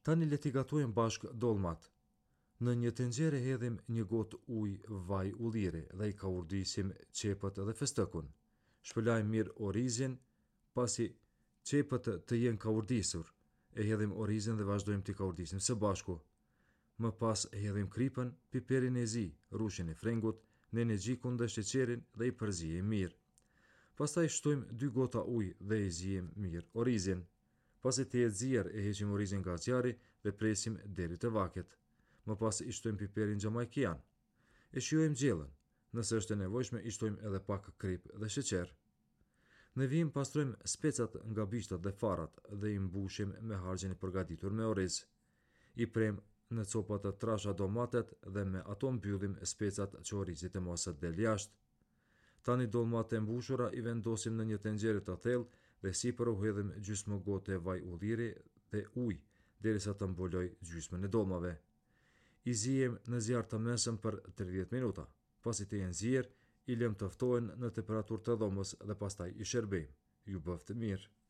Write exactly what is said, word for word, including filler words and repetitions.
Tani le t'i gatojmë bashkë dolmat. Në një tenxhere hedhim një gotë ujë vaj ulliri dhe i kaurdisim qepët dhe festëkun. Shpëlajmë mirë orizin, pasi qepët të jenë kaurdisur, e hedhim orizin dhe vazhdojmë t'i kaurdisim së bashku. Më pas hedhim kripën, piperin e zi, rushin e frengut, nenexhikun dhe sheqerin dhe i përzijim mirë. Pastaj shtojmë dy gota ujë dhe i zijim mirë orizin. Pasi të jetë zier, e heqim orizin nga zjarri dhe presim deri të vaket. Më pas i shtojmë piperin xhamaikian. E shijojmë gjellën. Nëse është e nevojshme, i shtojmë edhe pak kripë dhe sheqer. Në vijim pastrojmë specat nga bishtat dhe farat dhe i mbushim me harxhin e përgatitur me oriz. I prem në copa të trasha domatet dhe me ato mbyllim specat që orizi të mos të del jashtë. Tani dolmat e mbushura i vendosim në një tenxhere të thellë dhe sipër u hedhim gjysmë gote vaj ulliri dhe ujë derisa të mbuloj gjysmën e dolmave. I zijem në zjarr të mesëm për tridhjetë minuta. Pasi të jenë zier, i lëm të ftohen në temperaturë të dhomës dhe pastaj i shërbejmë. Ju bëftë mirë.